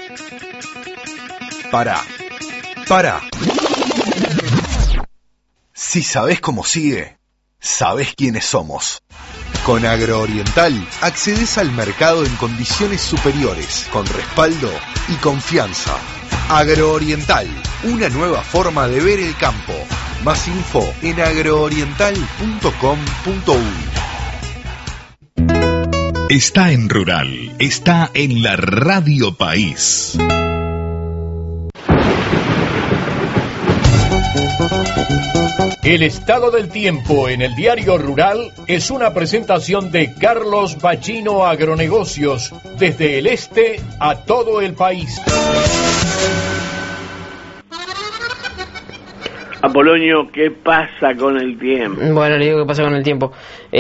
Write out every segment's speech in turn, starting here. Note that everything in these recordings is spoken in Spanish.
Para. Si sabés cómo sigue, sabés quiénes somos. Con Agrooriental accedes al mercado en condiciones superiores, con respaldo y confianza. Agrooriental, una nueva forma de ver el campo. Más info en agrooriental.com.uy. Está en Rural, está en la Radio País. El estado del tiempo en el Diario Rural es una presentación de Carlos Bachino Agronegocios, desde el este a todo el país. Apolonio, ¿qué pasa con el tiempo? Bueno, le digo qué pasa con el tiempo.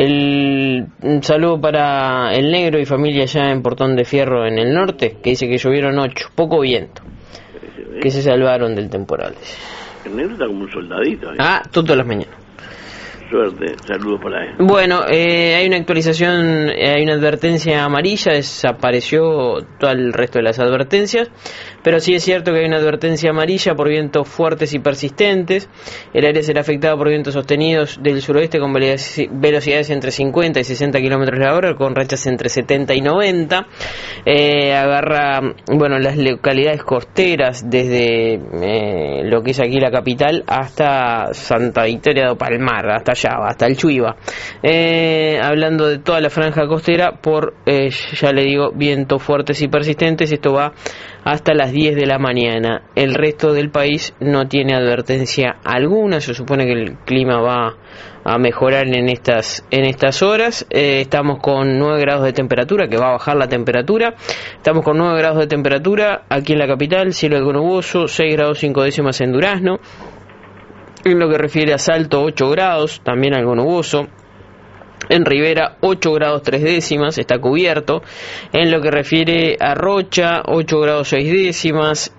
Un saludo para el negro y familia allá en Portón de Fierro en el norte, que dice que llovieron 8, poco viento, que se salvaron del temporal. El negro está como un soldadito. Todas las mañanas. Suerte, saludos para él. Bueno, hay una actualización, hay una advertencia amarilla, desapareció todo el resto de las advertencias, pero sí es cierto que hay una advertencia amarilla por vientos fuertes y persistentes. El área será afectada por vientos sostenidos del suroeste con velocidades entre 50 y 60 kilómetros la hora, con rachas entre 70 y 90. Agarra, las localidades costeras desde lo que es aquí la capital hasta Santa Victoria do Palmar, hasta Java, hasta el Chuiva. Hablando de toda la franja costera, ya le digo, vientos fuertes y persistentes. Esto va hasta las 10 de la mañana. El resto del país no tiene advertencia alguna. Se supone que el clima va a mejorar en estas horas. Estamos con 9 grados de temperatura, que va a bajar la temperatura. Estamos con 9 grados de temperatura aquí en la capital, cielo algo nuboso, 6 grados 5 décimas en Durazno. En lo que refiere a Salto, 8 grados, también algo nuboso. En Rivera, 8 grados 3 décimas, está cubierto. En lo que refiere a Rocha, 8 grados 6 décimas.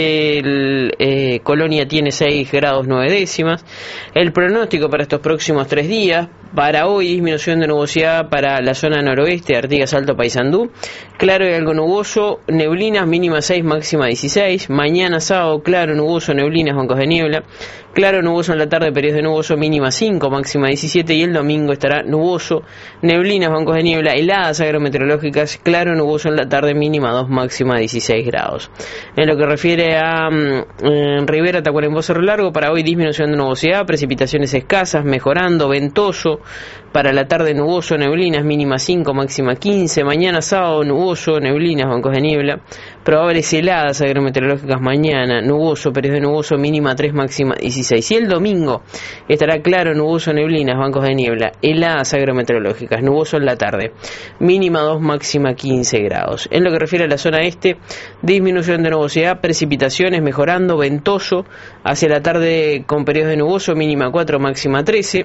Colonia tiene 6 grados 9 décimas. El pronóstico para estos próximos 3 días: para hoy, disminución de nubosidad para la zona noroeste, Artigas, Alto, Paysandú. Claro y algo nuboso, neblinas, mínima 6, máxima 16. Mañana sábado, claro, nuboso, neblinas, bancos de niebla. Claro, nuboso en la tarde, periodos de nuboso, mínima 5, máxima 17. Y el domingo estará nuboso, neblinas, bancos de niebla, heladas agrometeorológicas. Claro, nuboso en la tarde, mínima 2, máxima 16 grados. En lo que refiere a Rivera, Tacuarembó, Cerro Largo, para hoy disminución de nubosidad, precipitaciones escasas, mejorando, ventoso. Para la tarde nuboso, neblinas, mínima 5, máxima 15. Mañana sábado nuboso, neblinas, bancos de niebla. Probables heladas agrometeorológicas mañana, nuboso, periodo de nuboso, mínima 3, máxima 16. Y el domingo estará claro, nuboso, neblinas, bancos de niebla, heladas agrometeorológicas, nuboso en la tarde, mínima 2, máxima 15 grados. En lo que refiere a la zona este, disminución de nubosidad, precipitaciones mejorando, ventoso. Hacia la tarde con periodos de nuboso, mínima 4, máxima 13.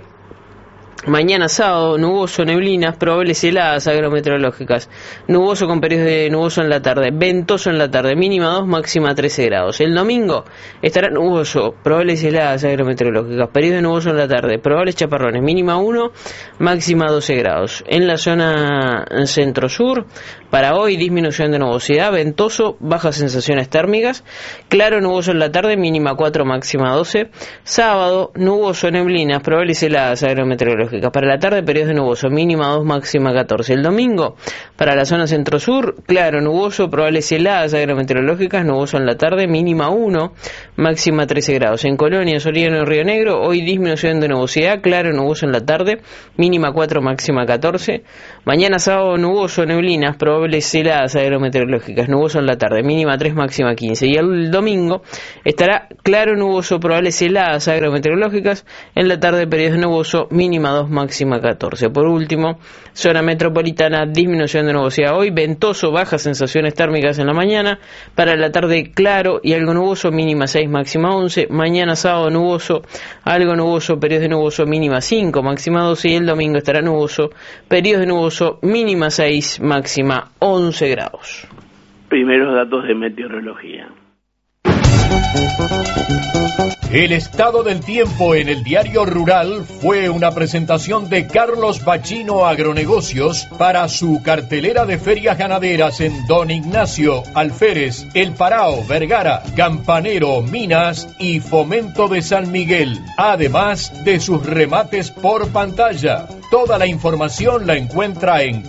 Mañana sábado, nuboso, neblinas, probables heladas agrometeorológicas, nuboso con periodos de nuboso en la tarde, ventoso en la tarde, mínima 2, máxima 13 grados. El domingo estará nuboso, probables heladas agrometeorológicas, periodos de nuboso en la tarde, probables chaparrones, mínima 1, máxima 12 grados. En la zona centro-sur, para hoy, disminución de nubosidad, ventoso, bajas sensaciones térmicas, claro, nuboso en la tarde, mínima 4, máxima 12. Sábado, nuboso, neblinas, probables heladas agrometeorológicas. Para la tarde, periodos de nuboso, mínima 2, máxima 14. El domingo, para la zona centro-sur, claro, nuboso, probables heladas agrometeorológicas, nuboso en la tarde, mínima 1, máxima 13 grados. En Colonia, Soriano y Río Negro, hoy disminución de nubosidad, claro, nuboso en la tarde, mínima 4, máxima 14. Mañana sábado, nuboso, neblinas, probables heladas agrometeorológicas, nuboso en la tarde, mínima 3, máxima 15. Y el domingo estará claro, nuboso, probables heladas agrometeorológicas, en la tarde, periodos de nuboso, mínima 2, máxima 14. Por último, zona metropolitana, disminución de nubosidad hoy, ventoso, bajas sensaciones térmicas en la mañana. Para la tarde, claro y algo nuboso, mínima 6, máxima 11. Mañana sábado, nuboso, algo nuboso, periodos de nuboso, mínima 5, máxima 12. Y el domingo estará nuboso, periodos de nuboso, mínima 6, máxima 11 grados. Primeros datos de meteorología. El estado del tiempo en el Diario Rural fue una presentación de Carlos Bachino Agronegocios para su cartelera de ferias ganaderas en Don Ignacio, Alférez, El Parao, Vergara, Campanero, Minas y Fomento de San Miguel, además de sus remates por pantalla. Toda la información la encuentra en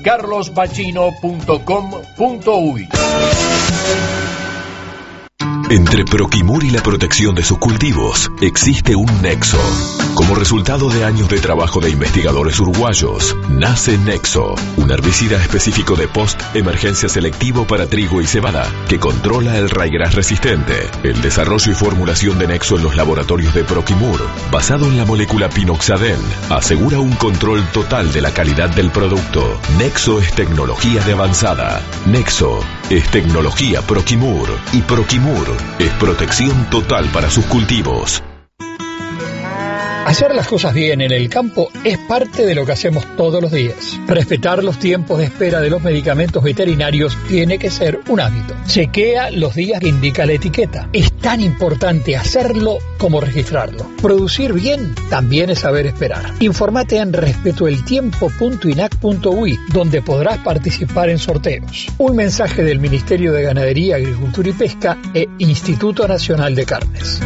carlosbachino.com.uy. Entre Proquimur y la protección de sus cultivos existe un nexo. Como resultado de años de trabajo de investigadores uruguayos, nace Nexo, un herbicida específico de post-emergencia selectivo para trigo y cebada, que controla el ryegrass resistente. El desarrollo y formulación de Nexo en los laboratorios de Proquimur, basado en la molécula pinoxadén, asegura un control total de la calidad del producto. Nexo es tecnología de avanzada. Nexo es tecnología Proquimur. Y Proquimur es protección total para sus cultivos. Hacer las cosas bien en el campo es parte de lo que hacemos todos los días. Respetar los tiempos de espera de los medicamentos veterinarios tiene que ser un hábito. Chequea los días que indica la etiqueta. Es tan importante hacerlo como registrarlo. Producir bien también es saber esperar. Infórmate en respetoeltiempo.inac.uy, donde podrás participar en sorteos. Un mensaje del Ministerio de Ganadería, Agricultura y Pesca e Instituto Nacional de Carnes.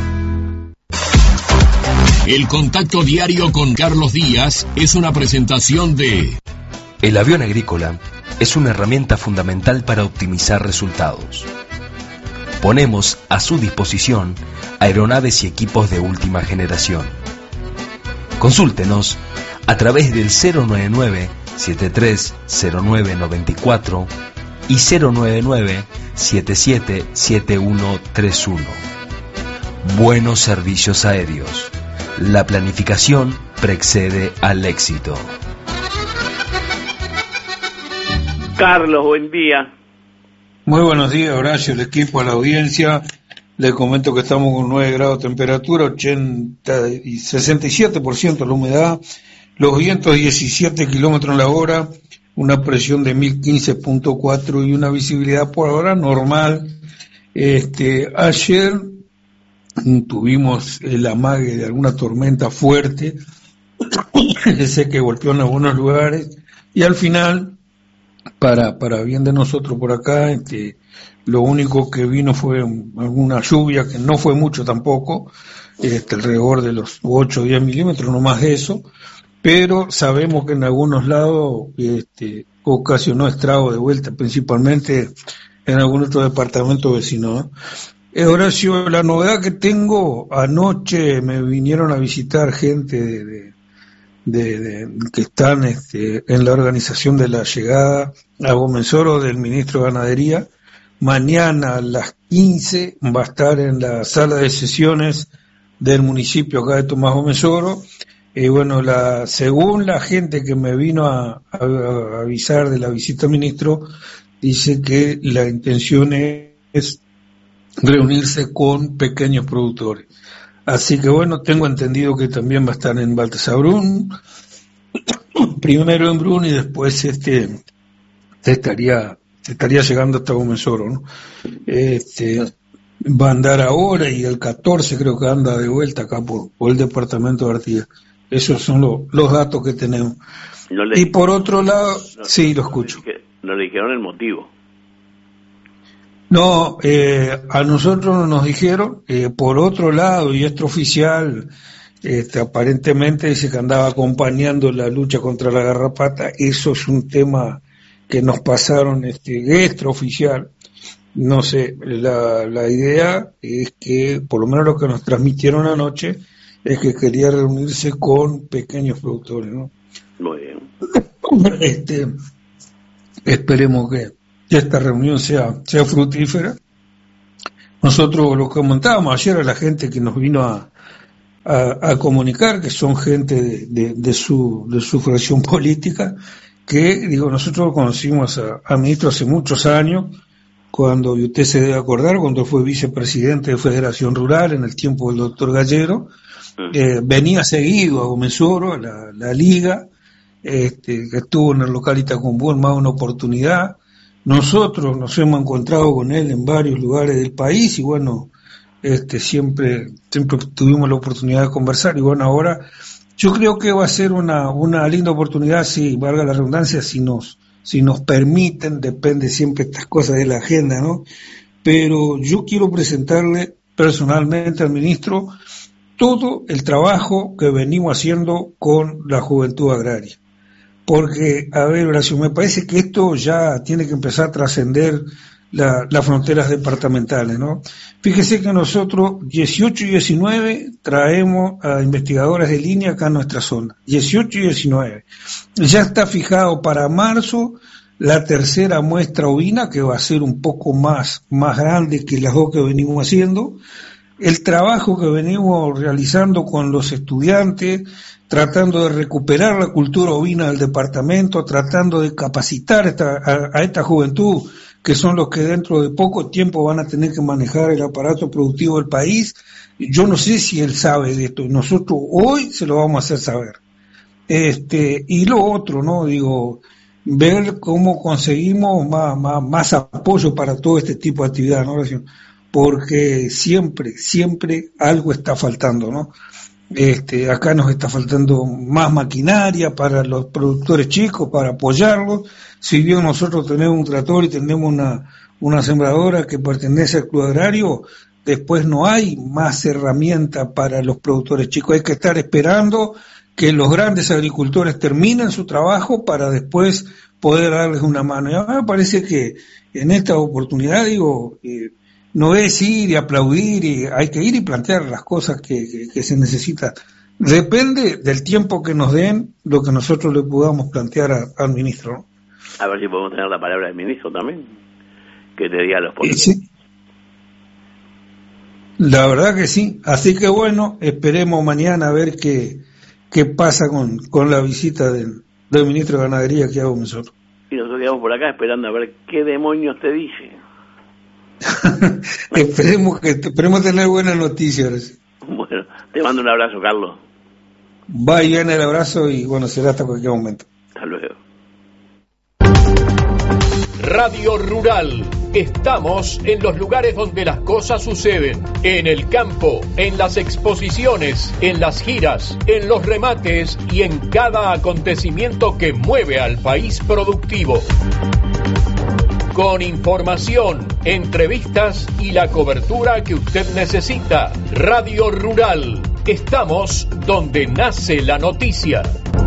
El contacto diario con Carlos Díaz es una presentación de... El avión agrícola es una herramienta fundamental para optimizar resultados. Ponemos a su disposición aeronaves y equipos de última generación. Consúltenos a través del 099-730994 y 099-777131. Buenos servicios aéreos. La planificación precede al éxito. Carlos, buen día. Muy buenos días, Horacio, el equipo, a la audiencia. Les comento que estamos con 9 grados de temperatura, 80 y 67% la humedad, los vientos 17 kilómetros la hora, una presión de 1015.4 y una visibilidad por ahora normal. Ayer tuvimos el amague de alguna tormenta fuerte, ese que golpeó en algunos lugares, y al final, para bien de nosotros por acá, lo único que vino fue alguna lluvia, que no fue mucho tampoco, alrededor de los 8 o 10 milímetros, no más de eso, pero sabemos que en algunos lados ocasionó estrago de vuelta, principalmente en algún otro departamento vecino, ¿no? Horacio, la novedad que tengo, anoche me vinieron a visitar gente que están en la organización de la llegada a Gómez-Oro del ministro de Ganadería. Mañana a las 15 va a estar en la sala de sesiones del municipio acá de Tomás Gómez-Oro. Bueno, según la gente que me vino a avisar de la visita al ministro, dice que la intención es reunirse con pequeños productores. Así que bueno, tengo entendido que también va a estar en Baltasarbrún, primero en Brun y después estaría llegando hasta Gómez-Oro, ¿no? Va a andar ahora y el 14 creo que anda de vuelta acá por el departamento de Artigas. Esos son los datos que tenemos. Y por otro lado, sí, lo escucho. No le dijeron el motivo. No, a nosotros no nos dijeron. Por otro lado, y esto oficial, aparentemente dice que andaba acompañando la lucha contra la garrapata. Eso es un tema que nos pasaron extraoficial. No sé, la idea es que, por lo menos lo que nos transmitieron anoche, es que quería reunirse con pequeños productores, ¿no? Muy bien. Esperemos que esta reunión sea fructífera. Nosotros lo que comentábamos ayer a la gente que nos vino a comunicar, que son gente de su fracción política, que nosotros lo conocimos a ministro hace muchos años, cuando, y usted se debe acordar, cuando fue vicepresidente de Federación Rural en el tiempo del doctor Gallero, venía seguido a Gómez-Oro, a la liga, que estuvo en el local Itacumbú en más de una oportunidad. Nosotros nos hemos encontrado con él en varios lugares del país y bueno, siempre tuvimos la oportunidad de conversar, y bueno, ahora yo creo que va a ser una linda oportunidad, si valga la redundancia, si nos permiten, depende siempre estas cosas de la agenda, ¿no? Pero yo quiero presentarle personalmente al ministro todo el trabajo que venimos haciendo con la juventud agraria. Porque, a ver, Horacio, me parece que esto ya tiene que empezar a trascender las fronteras departamentales, ¿no? Fíjese que nosotros 18 y 19 traemos a investigadores de línea acá en nuestra zona, 18 y 19. Ya está fijado para marzo la tercera muestra ovina, que va a ser un poco más grande que las dos que venimos haciendo. El trabajo que venimos realizando con los estudiantes, tratando de recuperar la cultura ovina del departamento, tratando de capacitar a esta juventud, que son los que dentro de poco tiempo van a tener que manejar el aparato productivo del país. Yo no sé si él sabe de esto, y nosotros hoy se lo vamos a hacer saber. Y lo otro, ¿no? Digo, ver cómo conseguimos más apoyo para todo este tipo de actividad, ¿no? Porque siempre algo está faltando, ¿no? Acá nos está faltando más maquinaria para los productores chicos, para apoyarlos. Si bien nosotros tenemos un tractor y tenemos una sembradora que pertenece al Club Agrario, después no hay más herramientas para los productores chicos. Hay que estar esperando que los grandes agricultores terminen su trabajo para después poder darles una mano. Y a mí me parece que en esta oportunidad, no es ir y aplaudir, y hay que ir y plantear las cosas que se necesitan. Depende del tiempo que nos den lo que nosotros le podamos plantear al ministro, ¿no? A ver si podemos tener la palabra del ministro también, que te diga los puntos. Sí. La verdad que sí. Así que bueno, esperemos mañana a ver qué pasa con la visita del ministro de Ganadería que hago nosotros. Y nosotros quedamos por acá esperando a ver qué demonios te dice. Esperemos tener buenas noticias. Bueno, te mando un abrazo, Carlos. Va y viene el abrazo, y bueno, será hasta cualquier momento. Hasta luego. Radio Rural. Estamos en los lugares donde las cosas suceden. En el campo, en las exposiciones, en las giras, en los remates y en cada acontecimiento que mueve al país productivo. Con información, entrevistas y la cobertura que usted necesita. Radio Rural. Estamos donde nace la noticia.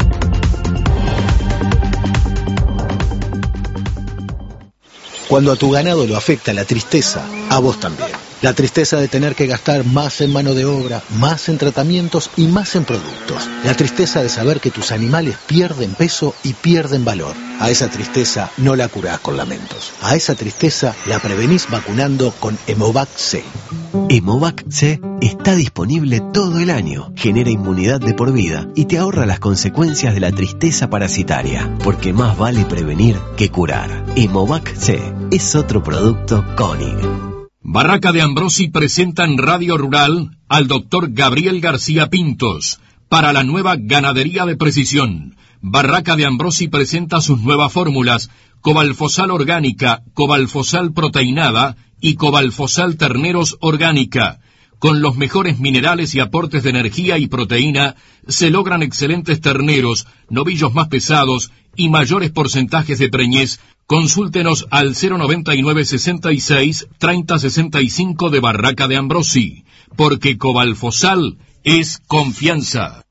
Cuando a tu ganado lo afecta la tristeza, a vos también. La tristeza de tener que gastar más en mano de obra, más en tratamientos y más en productos. La tristeza de saber que tus animales pierden peso y pierden valor. A esa tristeza no la curás con lamentos. A esa tristeza la prevenís vacunando con Hemovac C. Hemovac C está disponible todo el año, genera inmunidad de por vida y te ahorra las consecuencias de la tristeza parasitaria, porque más vale prevenir que curar. Hemovac C es otro producto Koenig. Barraca de Ambrosi presenta en Radio Rural al doctor Gabriel García Pintos para la nueva ganadería de precisión. Barraca de Ambrosi presenta sus nuevas fórmulas: Cobalfosal orgánica, Cobalfosal proteinada y Cobalfosal terneros orgánica. Con los mejores minerales y aportes de energía y proteína, se logran excelentes terneros, novillos más pesados y mayores porcentajes de preñez. Consúltenos al 099 66 30 65 de Barraca de Ambrosi, porque Cobalfosal es confianza.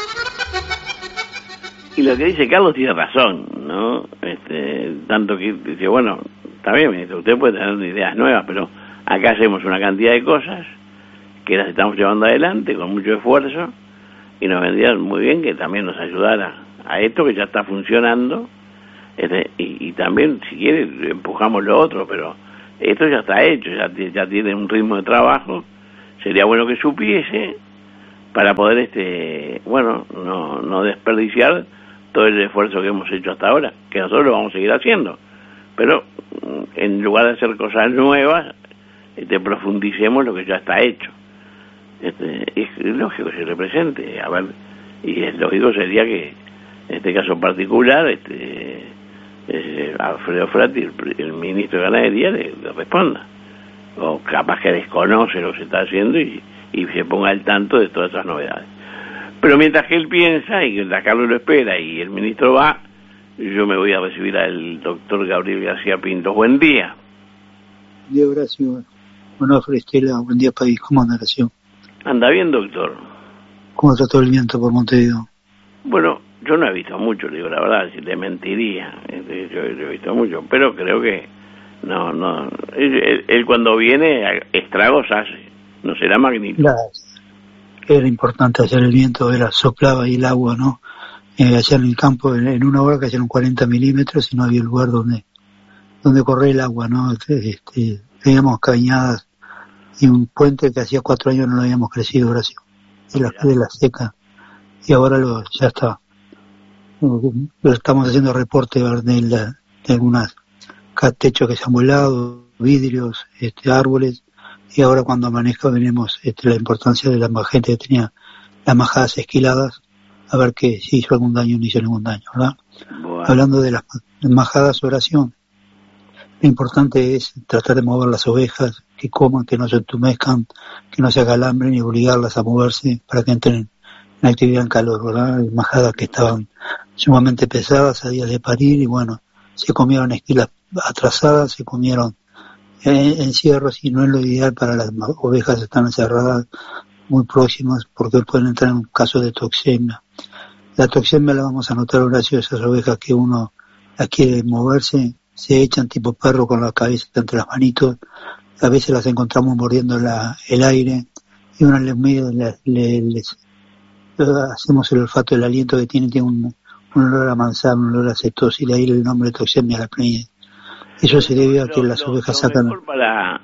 Y lo que dice Carlos tiene razón, ¿no? Tanto que dice, bueno, está bien, ministro, usted puede tener ideas nuevas, pero acá hacemos una cantidad de cosas que las estamos llevando adelante con mucho esfuerzo, y nos vendría muy bien que también nos ayudara a esto que ya está funcionando. Y también, si quiere, empujamos lo otro, pero esto ya está hecho, ya tiene un ritmo de trabajo. Sería bueno que supiese para poder, no desperdiciar todo el esfuerzo que hemos hecho hasta ahora, que nosotros lo vamos a seguir haciendo. Pero en lugar de hacer cosas nuevas, profundicemos lo que ya está hecho. Es lógico que se represente, a ver, y es lógico sería que en este caso particular, Alfredo Frati, el ministro de Ganadería, le responda. o capaz que desconoce lo que se está haciendo y se ponga al tanto de todas esas novedades. Pero mientras que él piensa y mientras Carlos lo espera y el ministro va, yo me voy a recibir al doctor Gabriel García Pintos. Buen día. Buen día, Horacio. Bueno, Estela, buen día, país. ¿Cómo anda, Horacio? ¿Anda bien, doctor? ¿Cómo está todo el viento por Montevideo? Bueno, yo no he visto mucho, le digo la verdad, si le mentiría. Yo he visto mucho, pero creo que no. Él cuando viene, estragos hace. No será magnífico. Era importante hacer el viento, soplaba ahí el agua, ¿no? Allá en el campo, en una hora cayeron 40 milímetros y no había lugar donde correr el agua, ¿no? Teníamos cañadas y un puente que hacía 4 años no lo habíamos crecido, Horacio, de la seca, y ahora ya está. Estamos haciendo reporte de algunas techos que se han volado, vidrios, árboles, y ahora cuando amanezca veremos la importancia de la gente que tenía las majadas esquiladas, a ver si hizo algún daño o no hizo ningún daño, ¿verdad? Bueno. Hablando de las majadas, oración, lo importante es tratar de mover las ovejas, que coman, que no se entumezcan, que no se acalambren y obligarlas a moverse para que entren en actividad en calor, ¿verdad? Hay majadas que estaban sumamente pesadas a días de parir y bueno, se comieron esquilas atrasadas, se comieron encierros y no es lo ideal para las ovejas que están encerradas muy próximas porque pueden entrar en un caso de toxemia. La toxemia la vamos a notar, Horacio, esas ovejas que uno las quiere moverse, se echan tipo perro con la cabeza entre las manitos, a veces las encontramos mordiendo el aire y uno les hacemos el olfato del aliento que tiene un olor a manzana, un olor a cetosis, y de ahí el nombre de toxemia a la preñez. Eso se debe a que las ovejas sacan... Para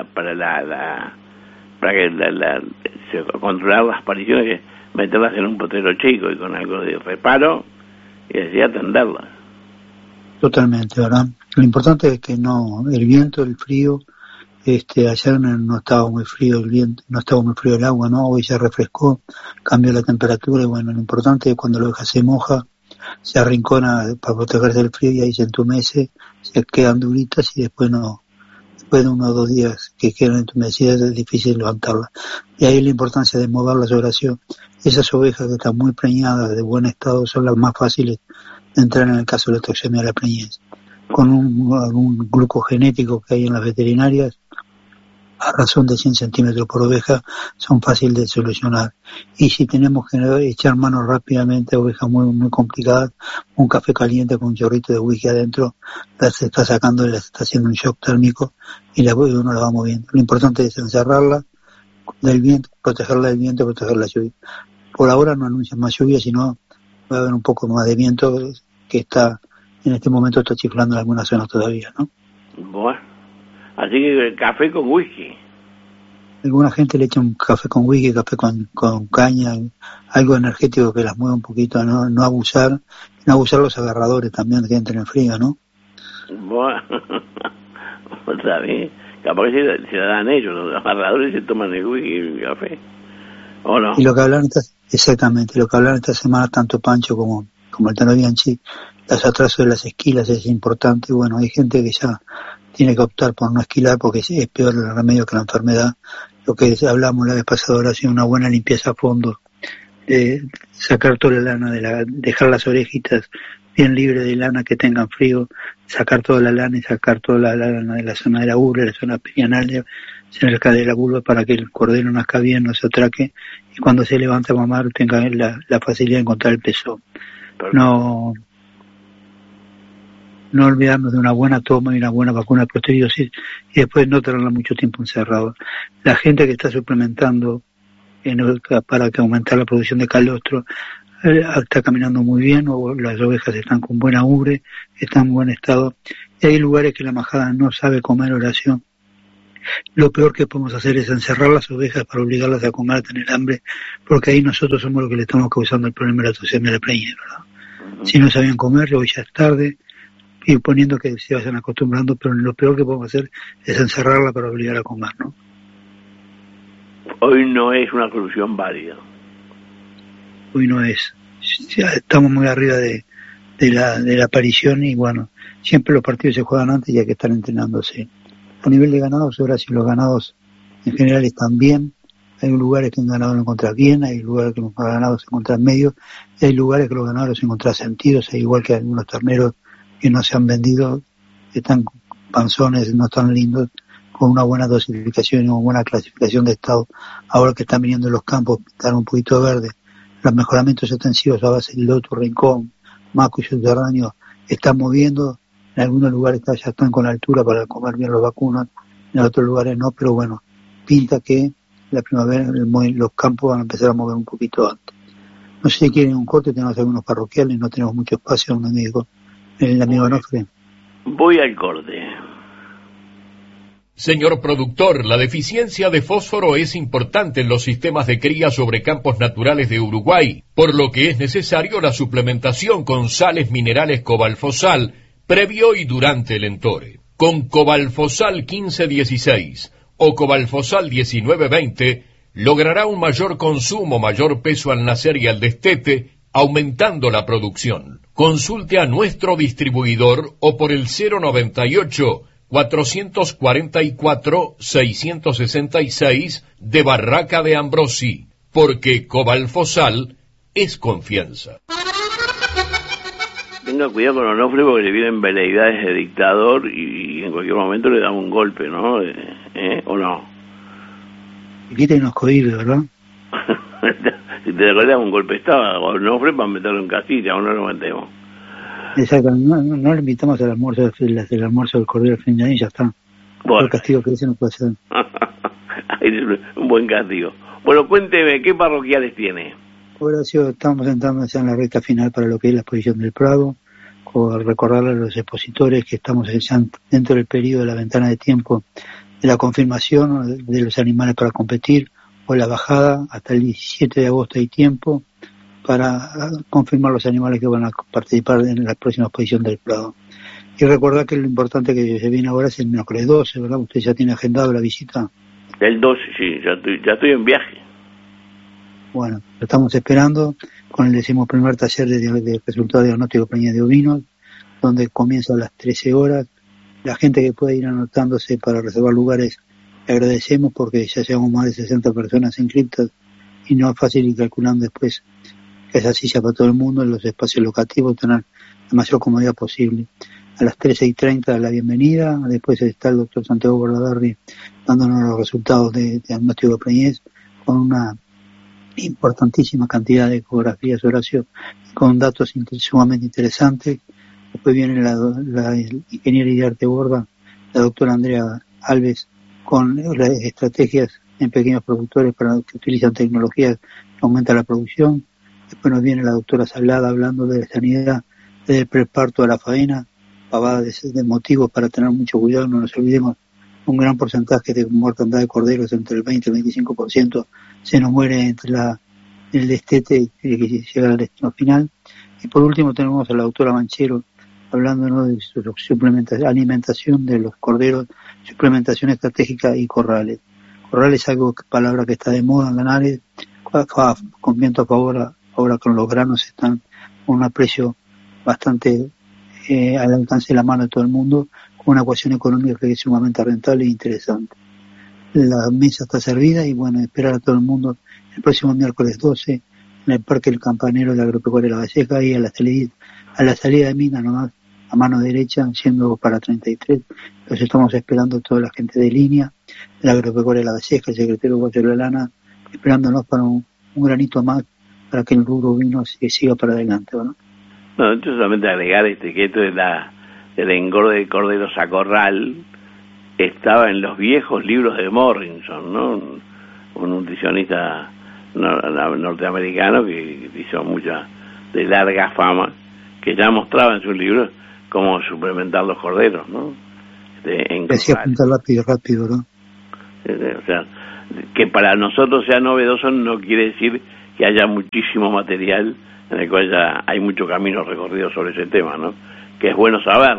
controlar las apariciones, meterlas en un potero chico y con algo de reparo y así atenderlas. Totalmente, ¿verdad? Lo importante es que el viento, el frío, ayer no estaba muy frío el viento, no estaba muy frío el agua, ¿no? Hoy se refrescó, cambió la temperatura y bueno, lo importante es cuando la oveja se moja, se arrincona para protegerse del frío y ahí se entumece, se quedan duritas y después de 1 o 2 días que quedan entumecidas es difícil levantarlas. Y ahí la importancia de moverlas, Horacio. Esas ovejas que están muy preñadas, de buen estado, son las más fáciles de entrar en el caso de la toxemia de la preñez. Con un glucogenético que hay en las veterinarias, a razón de 100 centímetros por oveja, son fáciles de solucionar. Y si tenemos que echar mano rápidamente a ovejas muy, muy complicadas, un café caliente con un chorrito de whisky adentro, las está sacando y las está haciendo un shock térmico y uno la va moviendo. Lo importante es encerrarla del viento, protegerla del viento, proteger la lluvia. Por ahora no anuncian más lluvia, sino va a haber un poco más de viento que en este momento está chiflando en algunas zonas todavía, ¿no? Bueno, así que café con whisky. Alguna gente le echa un café con whisky, café con caña, algo energético que las mueva un poquito, no abusar los agarradores también que entren en frío, ¿no? Bueno, está bien. Capaz que se la dan ellos, los agarradores se toman el whisky y el café, ¿o no? Y lo que hablan esta semana tanto Pancho como el Tano Bianchi, los atrasos de las esquilas es importante. Bueno, hay gente que ya tiene que optar por no esquilar porque es peor el remedio que la enfermedad. Lo que hablamos la vez pasada, ahora ha sido una buena limpieza a fondo, de sacar toda la lana, dejar las orejitas bien libres de lana que tengan frío, sacar toda la lana y sacar toda la lana de la zona de la ubre, la zona perianal, cerca de la vulva, para que el cordero nazca bien, no se atraque y cuando se levante a mamar tenga la facilidad de encontrar el pezón. No olvidarnos de una buena toma y una buena vacuna de posteridosis y después no tenerla mucho tiempo encerrado. La gente que está suplementando para que aumentar la producción de calostro está caminando muy bien, o las ovejas están con buena ubre, están en buen estado. Y hay lugares que la majada no sabe comer, oración. Lo peor que podemos hacer es encerrar las ovejas para obligarlas a comer, a tener hambre, porque ahí nosotros somos los que le estamos causando el problema de la toxemia de la preñez, ¿verdad? Si no sabían comer, hoy ya es tarde, y poniendo que se vayan acostumbrando, pero lo peor que podemos hacer es encerrarla para obligar a comer, ¿no? Hoy no es una solución válida. Hoy no es. Ya estamos muy arriba de la aparición y bueno, siempre los partidos se juegan antes y hay que estar entrenándose. A nivel de ganados, Horacio, los ganados en general están bien. Hay lugares que un ganado lo encuentras bien, hay lugares que los ganados se encuentran medio, y hay lugares que los ganados los encuentran sentidos, igual que algunos terneros que no se han vendido, están panzones, no están lindos, con una buena dosificación y una buena clasificación de estado. Ahora que están viniendo los campos, están un poquito verde, los mejoramientos extensivos a base de loto, rincón, maco y subterráneo están moviendo. En algunos lugares ya están con altura para comer bien los vacunos, en otros lugares no, pero bueno, pinta que la primavera los campos van a empezar a mover un poquito antes. No sé si quieren un corte, tenemos algunos parroquiales, no tenemos mucho espacio, un amigo, el amigo Onofre. Voy al corte. Señor productor, la deficiencia de fósforo es importante en los sistemas de cría sobre campos naturales de Uruguay, por lo que es necesario la suplementación con sales minerales Cobalfosal previo y durante el entore. Con Cobalfosal 1516 o Cobalfosal 1920 logrará un mayor consumo, mayor peso al nacer y al destete, aumentando la producción. Consulte a nuestro distribuidor o por el 098-444-666 de Barraca de Ambrosi, porque Cobalfosal es confianza. Tenga cuidado con Onofre porque le vienen veleidades de dictador y en cualquier momento le da un golpe, ¿no? ¿O no? Y quita y nos cohibe, ¿verdad? Si te recuerdas, un golpe estaba Onofre para meterlo en casilla, aún no lo metemos. Exacto, no le invitamos al almuerzo del almuerzo del Cordero del fin de año y ya está. Bueno. El castigo que ese no puede ser. Un buen castigo. Bueno, cuénteme, ¿qué parroquiales tiene? Horacio, estamos entrando ya en la recta final para lo que es la exposición del Prado, recordarle a los expositores que estamos dentro del periodo de la ventana de tiempo de la confirmación de los animales para competir o la bajada. Hasta el 17 de agosto hay tiempo para confirmar los animales que van a participar en la próxima exposición del Prado. Y recordar que lo importante que se viene ahora es el miércoles 12, ¿verdad? ¿Usted ya tiene agendado la visita? El 12, sí, ya estoy en viaje. Bueno, lo estamos esperando con el 11º taller de resultados diagnósticos preñez de ovinos, donde comienza a las 13 horas. La gente que puede ir anotándose para reservar lugares, le agradecemos porque ya llevamos más de 60 personas inscritas y no es fácil ir calculando después esa silla para todo el mundo en los espacios locativos, tener la mayor comodidad posible. A las 13:30 la bienvenida, después está el doctor Santiago Bordaberry dándonos los resultados de diagnóstico de preñez con una importantísima cantidad de ecografías, Horacio, con datos sumamente interesantes. Después viene la ingeniera Iriarte Borda, la doctora Andrea Alves, con las estrategias en pequeños productores para que utilizan tecnologías que aumentan la producción. Después nos viene la doctora Salada hablando de la sanidad desde el preparto a la faena, pavada de motivos para tener mucho cuidado. No nos olvidemos, un gran porcentaje de mortandad de corderos, entre el 20 y el 25%, se nos muere entre el destete que llega al destino final. Y por último tenemos a la doctora Manchero hablándonos de su alimentación de los corderos, suplementación estratégica y corrales. Corrales es palabra que está de moda en canales, con viento a favor. Ahora con los granos están con un precio bastante al alcance de la mano de todo el mundo, con una ecuación económica que es sumamente rentable e interesante. La mesa está servida y bueno, esperar a todo el mundo el próximo miércoles 12 en el Parque del Campanero de la Agropecuaria de La Valleja y a la salida de Mina nomás, a mano derecha, yendo para 33. Los estamos esperando toda la gente de línea, de la Agropecuaria de La Valleja, el secretario Walter Lana, esperándonos para un granito más para que el rubro vino siga para adelante, ¿no? No, yo solamente agregar que esto del engorde de corderos a corral estaba en los viejos libros de Morrison, ¿no? Un nutricionista norteamericano que hizo mucha de larga fama, que ya mostraba en sus libros cómo suplementar los corderos, ¿no? Decía apuntar rápido, ¿no? O sea, que para nosotros sea novedoso no quiere decir que haya muchísimo material en el cual ya hay mucho camino recorrido sobre ese tema, ¿no? Que es bueno saber.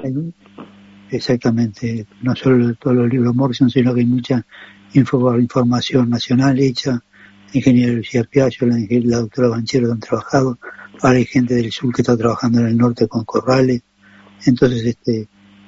Exactamente, no solo todos los libros Morrison, sino que hay mucha información nacional hecha, la ingeniera Lucía Piaggio, la doctora Banchero han trabajado, ahora hay gente del sur que está trabajando en el norte con corrales, entonces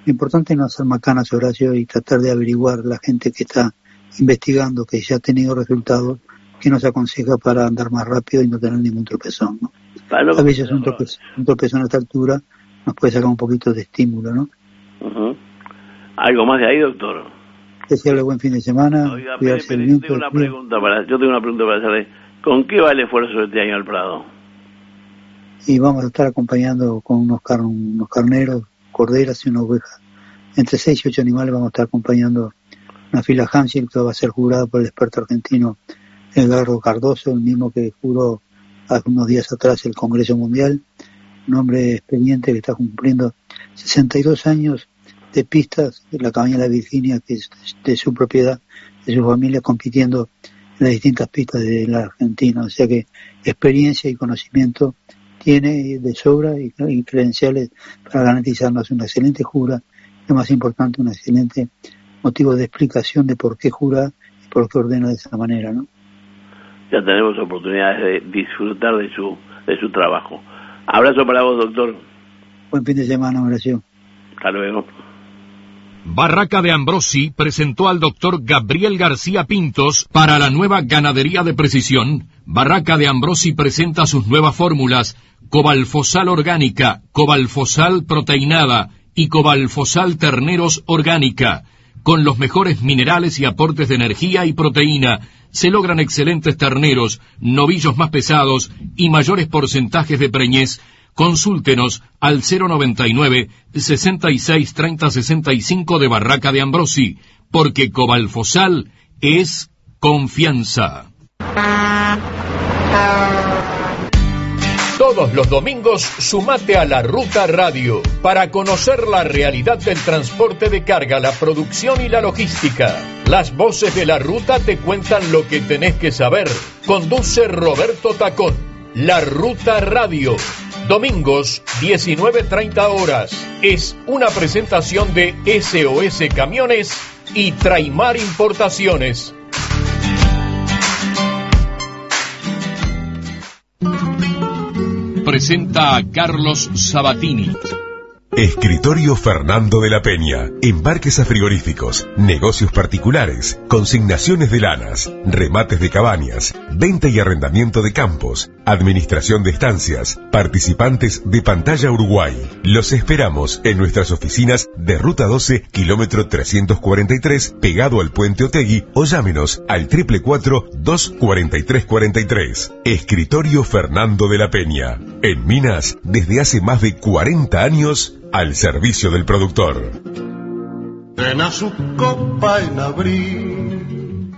Lo importante es no hacer macanas, Horacio, y tratar de averiguar la gente que está investigando, que ya ha tenido resultados, que nos aconseja para andar más rápido y no tener ningún tropezón, ¿no? A veces un tropezón a esta altura nos puede sacar un poquito de estímulo, ¿no? ¿Algo más de ahí, doctor? Desearle buen fin de semana. Oiga, yo tengo una pregunta para hacerle. ¿Con qué va el esfuerzo de este año al Prado? Y vamos a estar acompañando con unos carneros, corderas y una oveja. Entre 6 y 8 animales vamos a estar acompañando una fila Hansel que va a ser jurada por el experto argentino Edgardo Cardoso, el mismo que juró hace unos días atrás el Congreso Mundial, un hombre experiente que está cumpliendo 62 años de pistas de la cabaña La Virginia, que es de su propiedad, de su familia, compitiendo en las distintas pistas de la Argentina. O sea que experiencia y conocimiento tiene de sobra y credenciales para garantizarnos una excelente jura, lo más importante, un excelente motivo de explicación de por qué jura y por qué ordena de esa manera, ¿no? Ya tenemos oportunidades de disfrutar de su trabajo. Abrazo para vos, doctor. Buen fin de semana, Horacio. Hasta luego. Barraca de Ambrosi presentó al doctor Gabriel García Pintos para la nueva ganadería de precisión. Barraca de Ambrosi presenta sus nuevas fórmulas: Cobalfosal orgánica, Cobalfosal proteinada y Cobalfosal terneros orgánica. Con los mejores minerales y aportes de energía y proteína, se logran excelentes terneros, novillos más pesados y mayores porcentajes de preñez. Consúltenos al 099 66 30 65 de Barraca de Ambrosi, porque Cobalfosal es confianza. Todos los domingos sumate a La Ruta Radio para conocer la realidad del transporte de carga, la producción y la logística. Las voces de La Ruta te cuentan lo que tenés que saber. Conduce Roberto Tacón. La Ruta Radio. Domingos, 19:30 horas. Es una presentación de SOS Camiones y Traimar Importaciones. Presenta a Carlos Sabatini. Escritorio Fernando de la Peña. Embarques a frigoríficos, negocios particulares, consignaciones de lanas, remates de cabañas, venta y arrendamiento de campos, administración de estancias, participantes de Pantalla Uruguay. Los esperamos en nuestras oficinas de Ruta 12, kilómetro 343, pegado al Puente Otegui, o llámenos al 444-243-43. Escritorio Fernando de la Peña. En Minas, desde hace más de 40 años, al servicio del productor. Llena su copa en abril.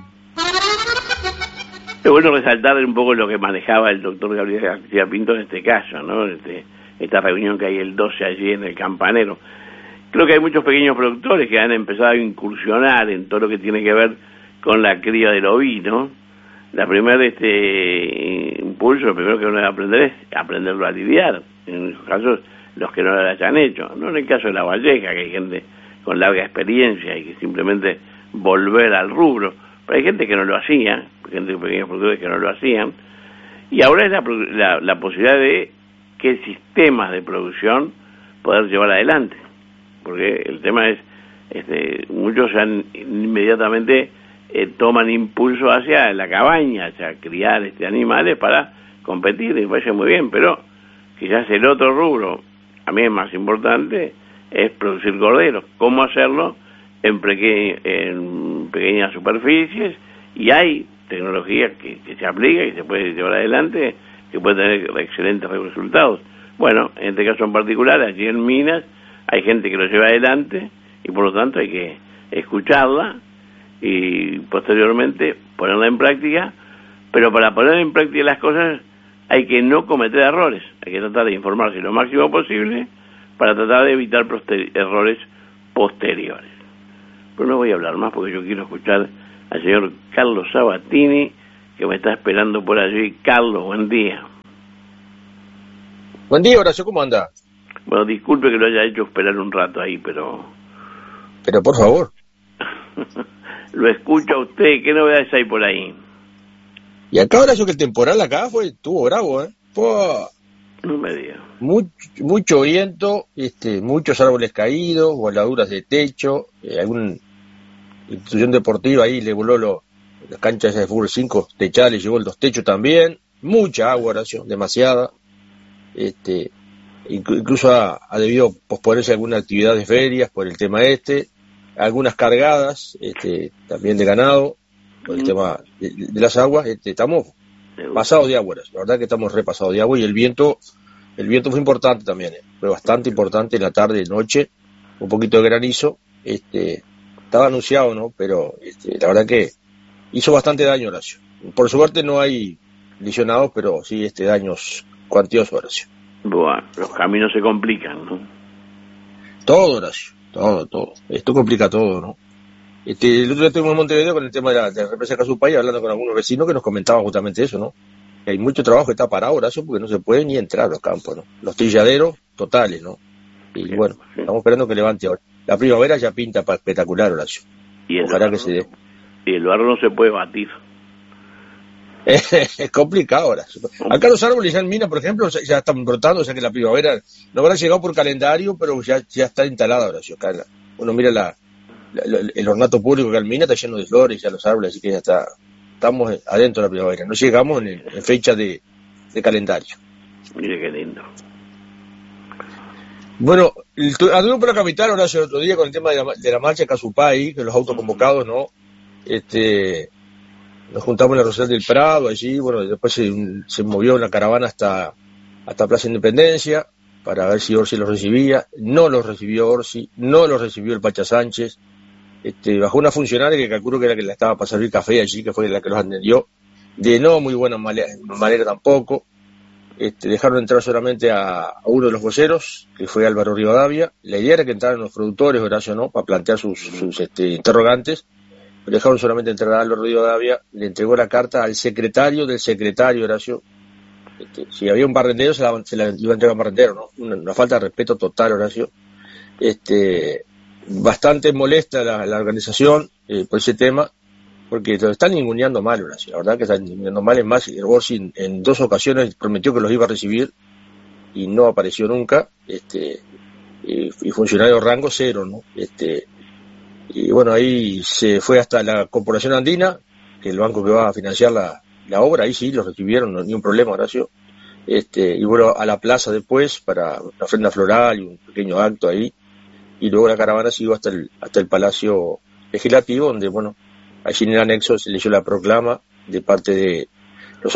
Es bueno resaltar un poco lo que manejaba el doctor Gabriel García Pinto en este caso, ¿no? Esta reunión que hay el 12 allí en el Campanero. Creo que hay muchos pequeños productores que han empezado a incursionar en todo lo que tiene que ver con la cría del ovino. La primera impulso, lo primero que uno debe aprender es aprenderlo a lidiar. En esos casos, los que no lo hayan hecho. No en el caso de La Valleja, que hay gente con larga experiencia y que simplemente volver al rubro. Pero hay gente que no lo hacía, gente de pequeños productores que no lo hacían. Y ahora es la posibilidad de qué sistemas de producción poder llevar adelante. Porque el tema es, muchos inmediatamente toman impulso hacia la cabaña, hacia criar animales para competir, y me parece muy bien, pero quizás el otro rubro, a mí es más importante, es producir corderos. ¿Cómo hacerlo? En pequeñas superficies, y hay tecnología que se aplica y se puede llevar adelante, que puede tener excelentes resultados. Bueno, en este caso en particular, allí en Minas, hay gente que lo lleva adelante, y por lo tanto hay que escucharla y posteriormente ponerla en práctica. Pero para poner en práctica las cosas hay que no cometer errores, hay que tratar de informarse lo máximo posible para tratar de evitar errores posteriores. Pero no voy a hablar más porque yo quiero escuchar al señor Carlos Sabatini, que me está esperando por allí. Carlos, buen día. Buen día, Horacio, ¿cómo anda? Bueno, disculpe que lo haya hecho esperar un rato ahí, pero... Pero por favor. Lo escucho a usted, ¿qué novedades hay por ahí? Y acá, Horacio, que el temporal acá estuvo bravo, ¿eh? No me digas. Mucho viento, muchos árboles caídos, voladuras de techo, alguna institución deportiva ahí le voló las canchas de fútbol 5 techadas, le llevó los techos también, mucha agua, Horacio, demasiada, incluso ha debido posponerse alguna actividad de ferias por el tema algunas cargadas, también de ganado, por el tema de las aguas, estamos pasados de agua, la verdad que estamos repasados de agua, y el viento fue importante también, fue bastante importante en la tarde y noche, un poquito de granizo, estaba anunciado, ¿no? Pero la verdad que hizo bastante daño, Horacio. Por suerte no hay lesionados, pero sí daños cuantiosos, Horacio. Bueno, los caminos se complican, ¿no? Todo, Horacio, todo. Esto complica todo, ¿no? El otro día estuvimos en Montevideo con el tema de la represa de Casupay, hablando con algunos vecinos que nos comentaban justamente eso, ¿no? Que hay mucho trabajo que está parado, Horacio, porque no se puede ni entrar a los campos, ¿no? Los trilladeros totales, ¿no? Y bueno, estamos esperando que levante ahora. La primavera ya pinta para espectacular, Horacio. Ojalá que se dé. Y el barro no se puede batir. Es complicado, Horacio. Acá los árboles ya en Mina, por ejemplo, ya están brotando, o sea que la primavera no habrá llegado por calendario, pero ya está instalada, Horacio. Acá uno mira el ornato público acá en Mina, está lleno de flores, ya los árboles, así que ya estamos adentro de la primavera. No llegamos en fecha de calendario. Mire qué lindo. Bueno, anduve por la capital, Horacio, el otro día con el tema de la marcha de Casupay, que los autos convocados, ¿no? Nos juntamos en la Rosal del Prado, allí, bueno, después se movió una caravana hasta Plaza Independencia, para ver si Orsi los recibía. No los recibió Orsi, no los recibió el Pacha Sánchez. Bajó una funcionaria que calculo que era la que la estaba para servir café allí, que fue la que los atendió, de no muy buena manera tampoco. Dejaron entrar solamente a uno de los voceros, que fue Álvaro Rivadavia. La idea era que entraran los productores, Horacio, ¿no?, para plantear sus interrogantes, pero dejaron solamente entrar a Álvaro Rivadavia. Le entregó la carta al secretario del secretario, Horacio. Si había un barrendero, se la iba a entregar a un barrendero, ¿no? Una falta de respeto total, Horacio. Bastante molesta la organización por ese tema, porque lo están ninguneando mal, Horacio. La verdad que están ninguneando mal. Es más, el Orsi en 2 ocasiones prometió que los iba a recibir y no apareció nunca, y funcionario rango 0, ¿no? Y bueno, ahí se fue hasta la Corporación Andina, que es el banco que va a financiar la obra. Ahí sí los recibieron, no, ni un problema, Horacio. Y bueno, a la plaza después para una ofrenda floral y un pequeño acto ahí, y luego la caravana siguió hasta el Palacio Legislativo, donde, bueno, allí en el anexo se leyó la proclama de parte de los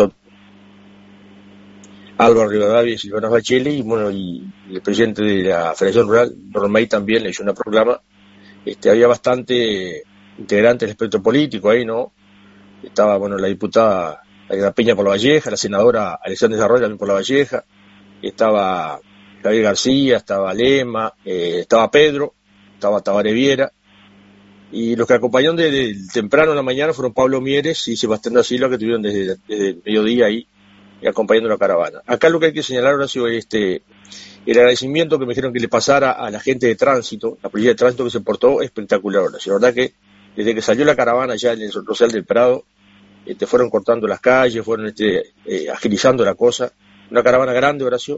Álvaro Rivadavia y Silvana Bachelet, y bueno, y el presidente de la Federación Rural, Romay, también leyó una proclama. Había bastante integrantes del espectro político ahí, ¿no? Estaba, bueno, la diputada Aida Peña por La Valleja, la senadora Alexandra Desarrollo también por La Valleja, estaba Javier García, estaba Lema, estaba Pedro, estaba Tabaré Viera, y los que acompañaron desde temprano en la mañana fueron Pablo Mieres y Sebastián da Silva, que estuvieron desde el mediodía ahí acompañando la caravana. Acá lo que hay que señalar, Horacio, el agradecimiento que me dijeron que le pasara a la gente de tránsito, la policía de tránsito, que se portó espectacular, Horacio. La verdad que desde que salió la caravana ya en el Rosal del Prado, fueron cortando las calles, fueron agilizando la cosa. Una caravana grande, Horacio,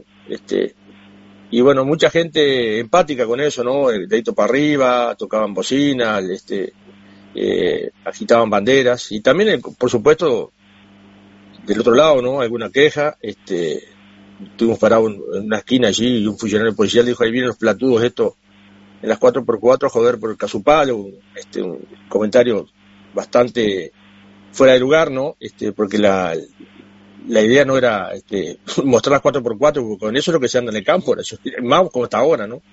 y bueno, mucha gente empática con eso, ¿no? Dedito para arriba, tocaban bocinas, agitaban banderas, y también, por supuesto, del otro lado, ¿no?, alguna queja. Estuvimos parados en una esquina allí y un funcionario policial dijo: ahí vienen los platudos estos en las 4x4 a joder por el Casupalo. Un comentario bastante fuera de lugar, ¿no? Porque la idea no era mostrar las 4x4, porque con eso es lo que se anda en el campo, más como hasta ahora, ¿no?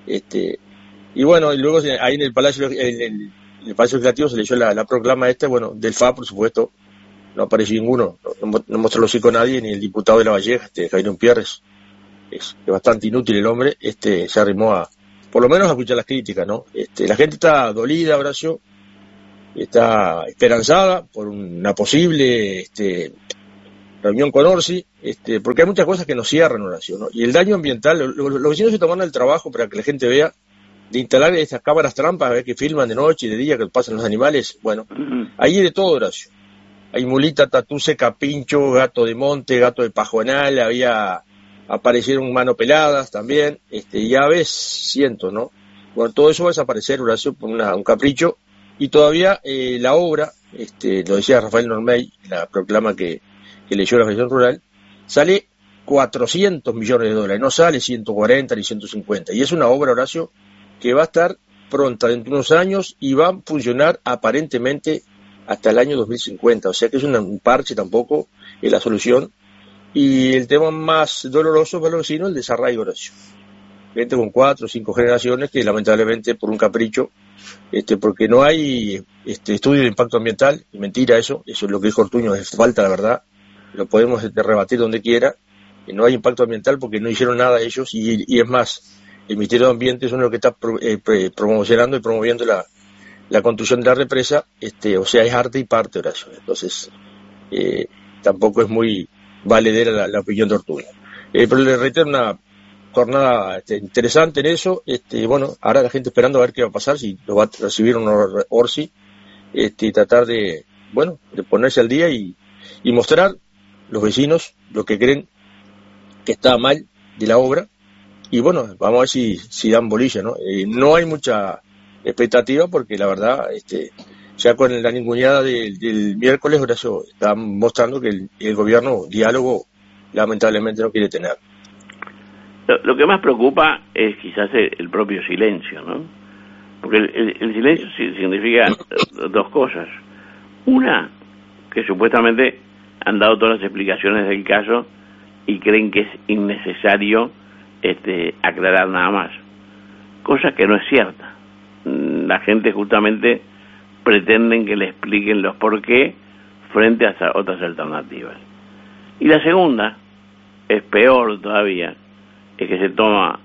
Y bueno, y luego ahí en el Palacio Legislativo se leyó la proclama bueno, del FA, por supuesto. No apareció ninguno, no mostró los hocico a nadie, ni el diputado de La Valleja, Jairo Pierres, es bastante inútil el hombre, se arrimó por lo menos a escuchar las críticas, ¿no? La gente está dolida, Horacio, está esperanzada por una posible reunión con Orsi, porque hay muchas cosas que nos cierran, Horacio, ¿no? Y el daño ambiental, los vecinos se toman el trabajo para que la gente vea, de instalar estas cámaras trampas, a ver, que filman de noche y de día, que pasan los animales. Bueno, ahí hay de todo, Horacio. Hay mulita, tatú, capincho, gato de monte, gato de pajonal, había aparecieron manopeladas también, y aves, cientos, ¿no? Bueno, todo eso va a desaparecer, Horacio, por un capricho, y todavía la obra, lo decía Rafael Normey, la proclama que leyó la Federación Rural, sale 400 millones de dólares, no sale 140 ni 150, y es una obra, Horacio, que va a estar pronta dentro de unos años y va a funcionar aparentemente hasta el año 2050, o sea que es un parche, tampoco es la solución. Y el tema más doloroso para los vecinos, el desarraigo, Horacio. Gente con 4 o 5 generaciones que lamentablemente por un capricho, porque no hay estudio de impacto ambiental, y mentira eso es lo que dijo Ortuño, es falta la verdad, lo podemos rebatir donde quiera, que no hay impacto ambiental porque no hicieron nada ellos, y es más, el Ministerio de Ambiente es uno de los que está promocionando y promoviendo la construcción de la represa, o sea, es arte y parte, Horacio. Entonces, tampoco es muy valedera la opinión de Ortuño. Pero le reitero, una jornada interesante en eso, bueno, ahora la gente esperando a ver qué va a pasar, si lo va a recibir un Orsi, y tratar de ponerse al día y mostrar los vecinos lo que creen que está mal de la obra, y bueno, vamos a ver si dan bolilla, ¿no? No hay mucha expectativa porque la verdad, ya con la ninguneada del miércoles, Horacio, está mostrando que el gobierno diálogo lamentablemente no quiere tener. Lo que más preocupa es quizás el propio silencio, ¿no? Porque el silencio significa dos cosas. Una, que supuestamente han dado todas las explicaciones del caso y creen que es innecesario aclarar nada más. Cosa que no es cierta. La gente justamente pretenden que le expliquen los por qué frente a otras alternativas. Y la segunda, es peor todavía, es que se toma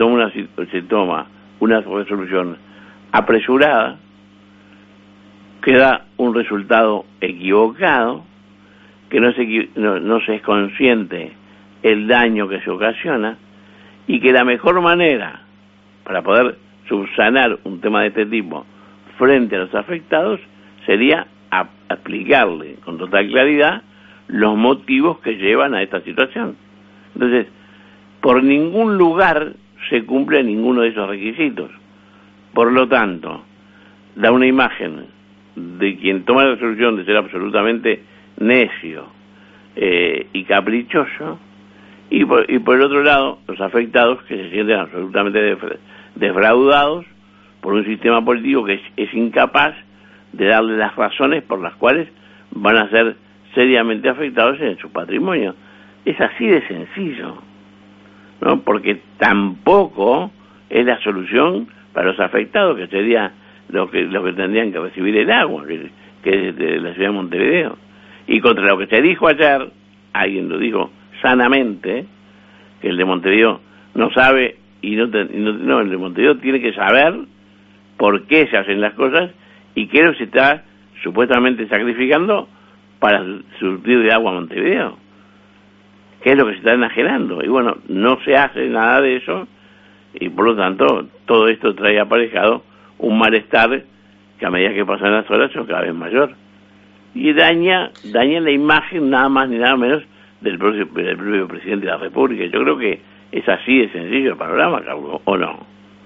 una resolución apresurada que da un resultado equivocado, que no se es consciente el daño que se ocasiona, y que la mejor manera para poder subsanar un tema de este tipo frente a los afectados sería explicarle con total claridad los motivos que llevan a esta situación. Entonces, por ningún lugar se cumple ninguno de esos requisitos. Por lo tanto, da una imagen de quien toma la resolución de ser absolutamente necio y caprichoso, y por el otro lado, los afectados que se sienten absolutamente defraudados por un sistema político que es incapaz de darle las razones por las cuales van a ser seriamente afectados en su patrimonio. Es así de sencillo, ¿no? Porque tampoco es la solución para los afectados, que sería lo que tendrían que recibir el agua, que es de la ciudad de Montevideo. Y contra lo que se dijo ayer, alguien lo dijo sanamente, que el de Montevideo no sabe el de Montevideo tiene que saber por qué se hacen las cosas y qué es lo que se está supuestamente sacrificando para surtir de agua a Montevideo, qué es lo que se está enajenando. Y bueno, no se hace nada de eso, y por lo tanto todo esto trae aparejado un malestar que a medida que pasan las horas es cada vez mayor, y daña la imagen nada más ni nada menos del propio presidente de la República. Yo creo que es así de sencillo el panorama, Carlos, ¿o no?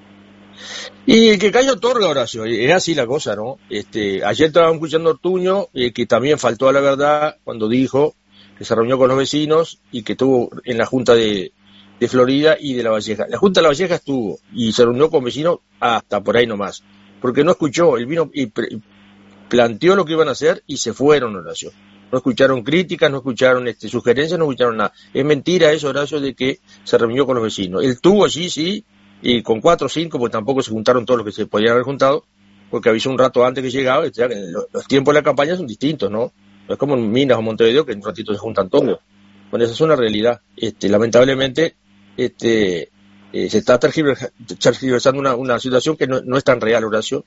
Y el que calla otorga, Horacio, es así la cosa, ¿no? Ayer estábamos escuchando a Ortuño, que también faltó a la verdad cuando dijo que se reunió con los vecinos y que estuvo en la Junta de Florida y de La Valleja. La Junta de La Valleja estuvo y se reunió con vecinos hasta por ahí nomás, porque no escuchó, él vino y planteó lo que iban a hacer y se fueron, Horacio. No escucharon críticas, no escucharon sugerencias, no escucharon nada. Es mentira eso, Horacio, de que se reunió con los vecinos. Él estuvo allí, sí, y con 4 o 5, porque tampoco se juntaron todos los que se podían haber juntado, porque avisó un rato antes que llegaba. Los tiempos de la campaña son distintos, ¿no? No es como en Minas o Montevideo, que en un ratito se juntan todos. Bueno, esa es una realidad. Lamentablemente, se está tergiversando una situación que no es tan real, Horacio.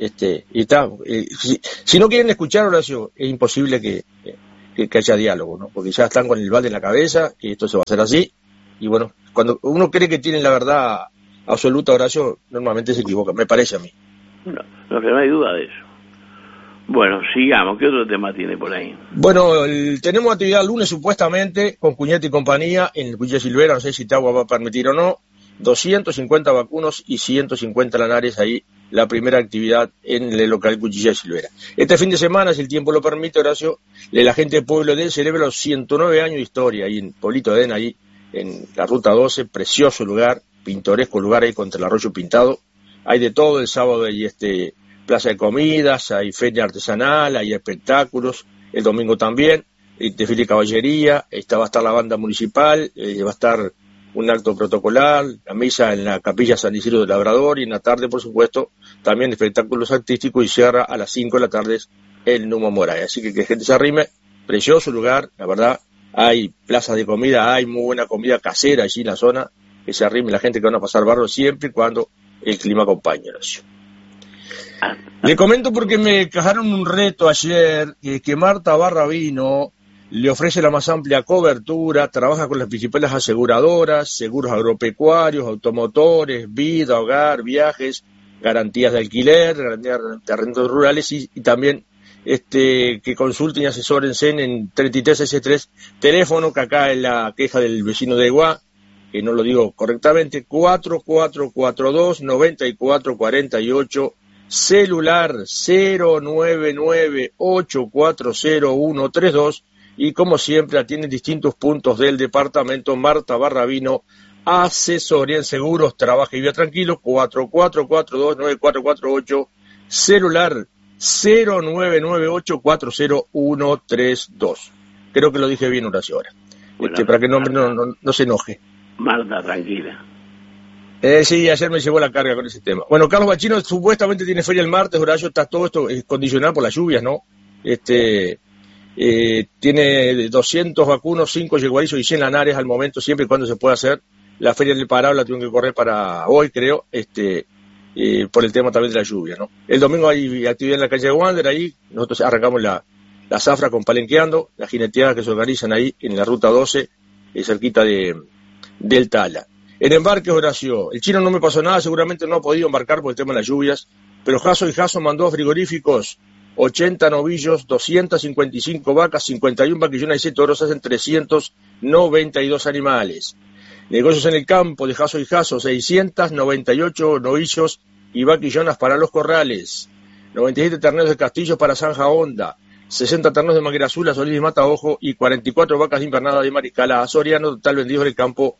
Si no quieren escuchar, Horacio, es imposible que haya diálogo, ¿no? Porque ya están con el balde en la cabeza, que esto se va a hacer así, y bueno, cuando uno cree que tiene la verdad absoluta, Horacio, normalmente se equivoca, me parece a mí. No hay duda de eso. Bueno, sigamos. ¿Qué otro tema tiene por ahí? Bueno, tenemos actividad el lunes supuestamente con Cuñete y compañía en el Cuchilla Silvera, no sé si Tagua va a permitir o no, 250 vacunos y 150 lanares ahí, la primera actividad en el local Cuchilla Silvera. Este fin de semana, si el tiempo lo permite, Horacio, la gente del pueblo de Edén celebra los 109 años de historia, ahí en Pueblito de Edén, ahí en la Ruta 12, precioso lugar, pintoresco lugar ahí contra el Arroyo Pintado, hay de todo, el sábado hay plaza de comidas, hay feria artesanal, hay espectáculos, el domingo también, desfile de caballería, va a estar la banda municipal, va a estar un acto protocolar, la misa en la capilla San Isidro del Labrador y en la tarde, por supuesto, también espectáculos artísticos y cierra a las 5 de la tarde el Numa Moray. Así que gente se arrime, precioso lugar, la verdad, hay plazas de comida, hay muy buena comida casera allí en la zona, que se arrime la gente que van a pasar barro siempre y cuando el clima acompañe, Horacio. Le comento porque me cajaron un reto ayer, que Marta Barrabino le ofrece la más amplia cobertura, trabaja con las principales aseguradoras, seguros agropecuarios, automotores, vida, hogar, viajes, garantías de alquiler, garantías de arrendos rurales y también que consulten y asesórense en 3363, teléfono que acá es la queja del vecino de Eguá, que no lo digo correctamente, 4442-9448, celular 099-840-132, y como siempre atiende distintos puntos del departamento. Marta Barrabino, asesoría en seguros, trabaja y viva tranquilo, 4442-9448, celular 099-840-132. Creo que lo dije bien, Horacio, ahora. Bueno, para que no se enoje. Marta, tranquila. Sí, ayer me llevó la carga con ese tema. Bueno, Carlos Bachino supuestamente tiene feria el martes, Horacio, está todo esto condicionado por las lluvias, ¿no? Tiene 200 vacunos, 5 yeguarizos y 100 lanares al momento, siempre y cuando se pueda hacer. La feria del Parado la tuvieron que correr para hoy, creo, por el tema también de la lluvia, ¿no? El domingo hay actividad en la calle de Wander, ahí nosotros arrancamos la zafra con Palenqueando, las jineteadas que se organizan ahí en la ruta 12, cerquita del Tala. En embarques, Horacio, el chino no me pasó nada, seguramente no ha podido embarcar por el tema de las lluvias, pero Jaso y Jaso mandó a frigoríficos 80 novillos, 255 vacas, 51 vaquillonas y 7 toros, hacen 392 animales. Negocios en el campo de Jaso y Jaso, 698 novillos y vaquillonas para los corrales, 97 terneros de Castillo para Zanja Honda, 60 terneros de Manguera Azul, Solís y Mataojo y 44 vacas de invernada de Mariscala a Soriano, total vendidos en el campo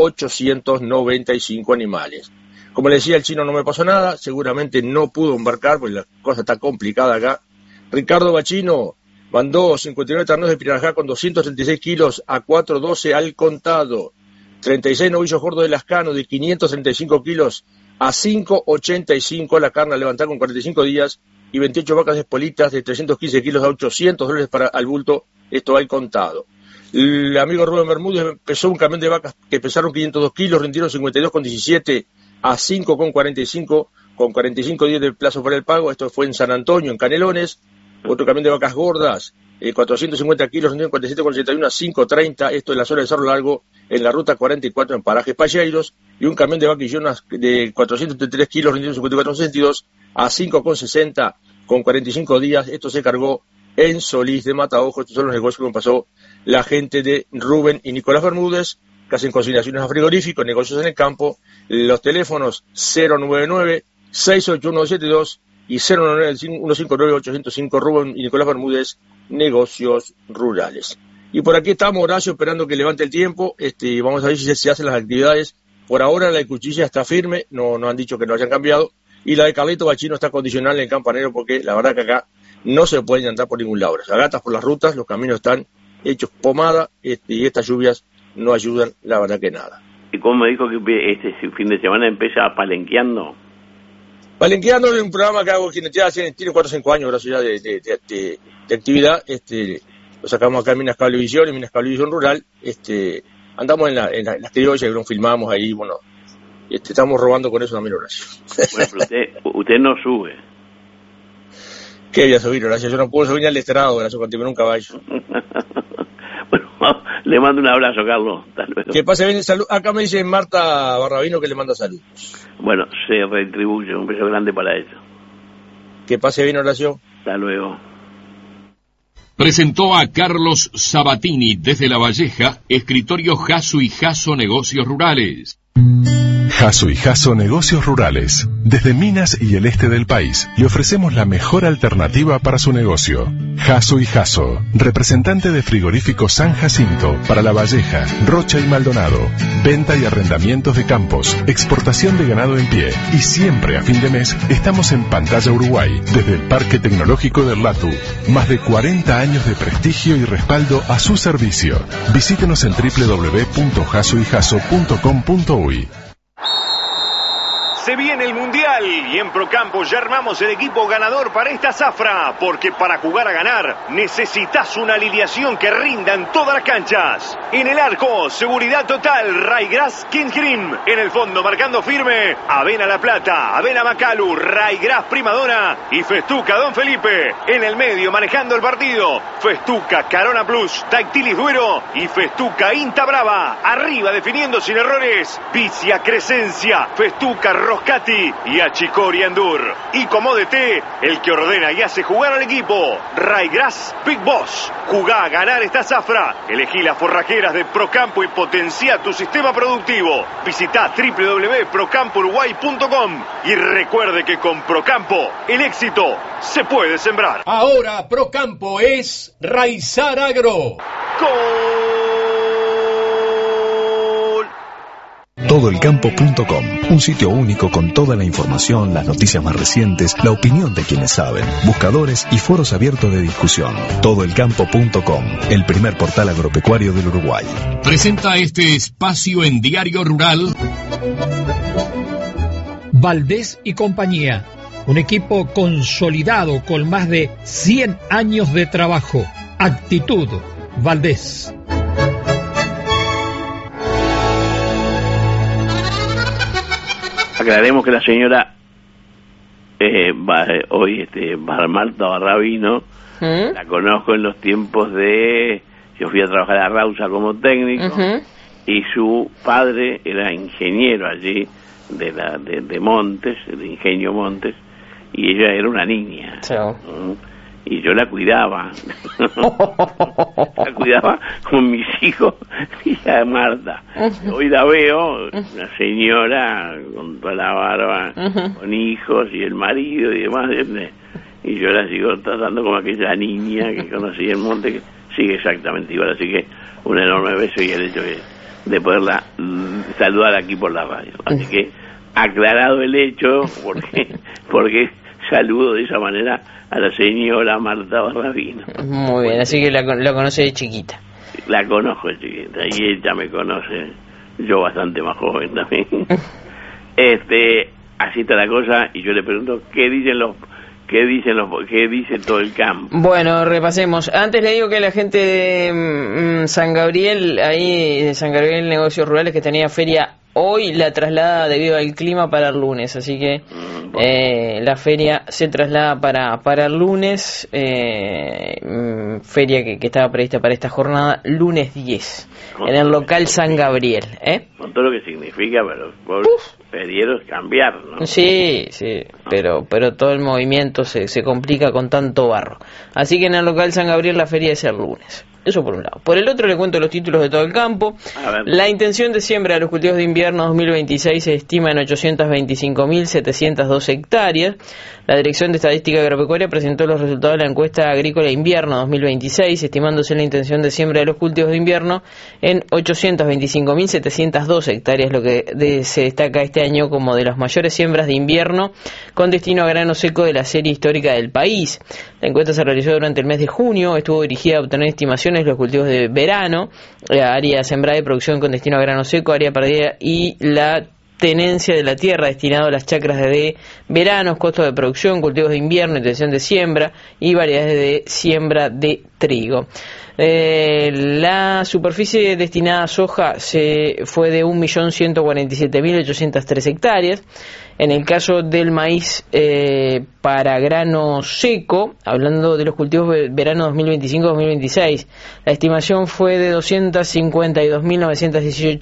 895 animales. Como le decía, el chino no me pasó nada, seguramente no pudo embarcar porque la cosa está complicada acá. Ricardo Bachino mandó 59 terneros de Pirajá con 236 kilos a 4.12 al contado, 36 novillos gordos de Lascano de 535 kilos a 5.85 la carne a levantar con 45 días y 28 vacas espolitas de 315 kilos a $800 para al bulto, esto al contado. El amigo Rubén Bermúdez pesó un camión de vacas que pesaron 502 kilos, rindieron 52,17 a 5,45 con 45 días de plazo para el pago. Esto fue en San Antonio, en Canelones. Otro camión de vacas gordas, 450 kilos, rindieron 47,81 a 5,30. Esto en la zona de Cerro Largo, en la ruta 44 en Paraje Palleiros. Y un camión de vaquillonas de 433 kilos, rindieron 54,62 a 5,60 con 45 días. Esto se cargó en Solís de Mataojo. Estos son los negocios que me pasó la gente de Rubén y Nicolás Bermúdez, que hacen consignaciones a frigoríficos, negocios en el campo. Los teléfonos 099-681-72 y 099-159-805, Rubén y Nicolás Bermúdez, negocios rurales. Y por aquí estamos, Horacio, esperando que levante el tiempo. Vamos a ver si se hacen las actividades. Por ahora la de Cuchilla está firme, no han dicho que no hayan cambiado. Y la de Carlito Bachino está condicional en el Campanero porque la verdad que acá no se pueden andar por ningún lado. Las gatas por las rutas, los caminos están hechos pomada, y estas lluvias no ayudan, la verdad que nada. ¿Y cómo me dijo que este fin de semana empieza Palenqueando? Palenqueando es un programa que hago jineteada, tiene 4 o 5 años, gracias ya de actividad. Lo sacamos acá en Minas Cablevisión, en Minas Cablevisión Rural. Andamos en las criollas, que nos filmamos ahí, bueno, estamos robando con eso también, Horacio. Bueno, pero usted no sube. ¿Qué voy a subir, Horacio? Yo no puedo subir ni al estrado, Horacio, cuando tiene un caballo. Bueno, le mando un abrazo, Carlos. Hasta luego. Que pase bien, salud. Acá me dice Marta Barrabino que le manda saludos. Bueno, se retribuye, un beso grande para ella. Que pase bien, Horacio. Hasta luego. Presentó a Carlos Sabatini desde La Valleja, escritorio Jasso y Jasso Negocios Rurales. Jasso y Jasso Negocios Rurales. Desde Minas y el este del país le ofrecemos la mejor alternativa para su negocio. Jasso y Jasso, representante de frigorífico San Jacinto para La Valleja, Rocha y Maldonado. Venta y arrendamientos de campos, exportación de ganado en pie. Y siempre a fin de mes estamos en Pantalla Uruguay, desde el Parque Tecnológico del Latu. Más de 40 años de prestigio y respaldo a su servicio. Visítenos en www.jassoyjasso.com.uy. Se viene el Mundial y en Procampo ya armamos el equipo ganador para esta zafra, porque para jugar a ganar necesitas una alineación que rinda en todas las canchas. En el arco, seguridad total, Raygrass King Cream. En el fondo, marcando firme, Avena La Plata, Avena Macalu, Raygrass Primadona y Festuca Don Felipe. En el medio, manejando el partido, Festuca Carona Plus, Dactilis Duero y Festuca Inta Brava. Arriba, definiendo sin errores, Vicia Crescencia, Festuca Roscati y Achicori Andur. Y como DT, el que ordena y hace jugar al equipo, Raygrass Big Boss. Jugá a ganar esta zafra. Elegí las forrajeras de Procampo y potencia tu sistema productivo. Visita www.procampouruguay.com y recuerde que con Procampo el éxito se puede sembrar. Ahora Procampo es Raizar Agro. Todoelcampo.com, un sitio único con toda la información, las noticias más recientes, la opinión de quienes saben, buscadores y foros abiertos de discusión. Todoelcampo.com, el primer portal agropecuario del Uruguay. Presenta este espacio en Diario Rural. Valdés y compañía, un equipo consolidado con más de 100 años de trabajo. Actitud Valdés. Aclaremos que la señora Marta Barrabino, la conozco en los tiempos de... Yo fui a trabajar a Rausa como técnico, y su padre era ingeniero allí de Montes, de Ingenio Montes, y ella era una niña. Y yo la cuidaba. La cuidaba con mis hijos y a Marta. Hoy la veo, una señora con toda la barba, con hijos y el marido y demás, y yo la sigo tratando como aquella niña que conocí en Monte, que sigue exactamente igual. Así que un enorme beso y el hecho de poderla saludar aquí por la radio. Así que aclarado el hecho, porque saludo de esa manera a la señora Marta Barrabino. Muy bien, así que la conoce de chiquita. La conozco de chiquita y ella me conoce, yo bastante más joven también. Así está la cosa, y yo le pregunto qué dice todo el campo. Bueno, repasemos. Antes le digo que la gente de San Gabriel, ahí de San Gabriel Negocios Rurales, que tenía feria hoy, la traslada debido al clima para el lunes, así que la feria se traslada para el lunes, feria que estaba prevista para esta jornada, lunes 10, en el local San Gabriel. Con todo lo que significa para los pobres ferieros cambiar, ¿no? Sí, pero todo el movimiento se complica con tanto barro. Así que en el local San Gabriel la feria es el lunes. Eso por un lado. Por el otro le cuento los títulos de todo el campo. La intención de siembra de los cultivos de invierno 2026 se estima en 825.702 hectáreas. La Dirección de Estadística Agropecuaria presentó los resultados de la encuesta agrícola invierno 2026, estimándose la intención de siembra de los cultivos de invierno en 825.702 hectáreas, lo que se destaca este año como de las mayores siembras de invierno con destino a grano seco de la serie histórica del país. La encuesta se realizó durante el mes de junio, estuvo dirigida a obtener estimaciones de los cultivos de verano, área sembrada y producción con destino a grano seco, área perdida y la tenencia de la tierra destinado a las chacras de veranos, costos de producción, cultivos de invierno, intención de siembra y variedades de siembra de trigo. La superficie destinada a soja fue de 1.147.803 hectáreas. En el caso del maíz para grano seco, hablando de los cultivos de verano 2025-2026, la estimación fue de 252.918